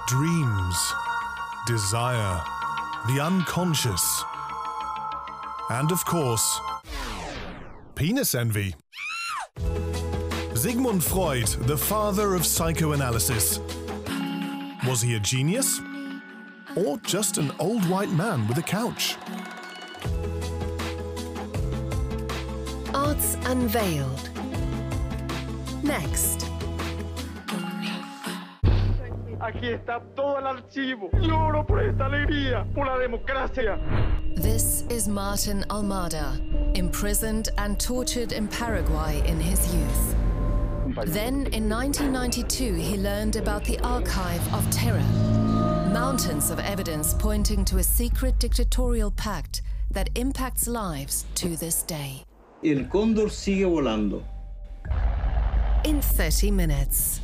dreams, desire, the unconscious, and of course, penis envy. Sigmund Freud, the father of psychoanalysis. Was he a genius? Or just an old white man with a couch? Arts Unveiled. Next. Aquí está todo el archivo. Lloro por esta alegría, por la democracia. This is Martin Almada, imprisoned and tortured in Paraguay in his youth. Then, in 1992, he learned about the Archive of Terror. Mountains of evidence pointing to a secret dictatorial pact that impacts lives to this day. El cóndor sigue volando. In 30 minutes.